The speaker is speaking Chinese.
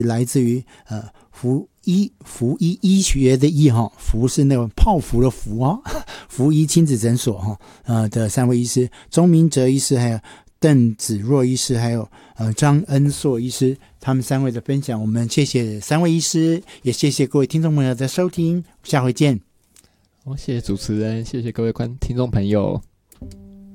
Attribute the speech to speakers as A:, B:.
A: 来自于福医学的医哈，福是那个泡芙的福哦，福医亲子诊所哈的3位医师，钟明哲医师，还有邓子若医师，还有张恩硕医师，他们3位的分享，我们谢谢3位医师，也谢谢各位听众朋友的收听，下回见。
B: 谢谢主持人，谢谢各位听众朋友。